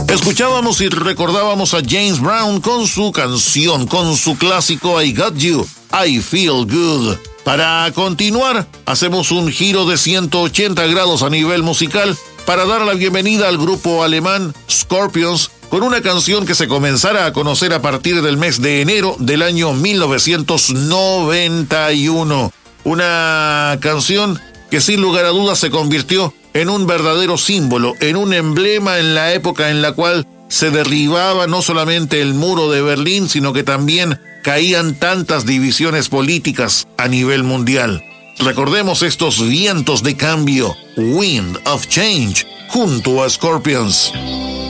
Escuchábamos y recordábamos a James Brown con su canción, con su clásico I Got You, I Feel Good. Para continuar, hacemos un giro de 180 grados a nivel musical para dar la bienvenida al grupo alemán Scorpions con una canción que se comenzará a conocer a partir del mes de enero del año 1991. Una canción que sin lugar a dudas se convirtió en un verdadero símbolo, en un emblema en la época en la cual se derribaba no solamente el muro de Berlín, sino que también caían tantas divisiones políticas a nivel mundial. Recordemos estos vientos de cambio, Wind of Change, junto a Scorpions.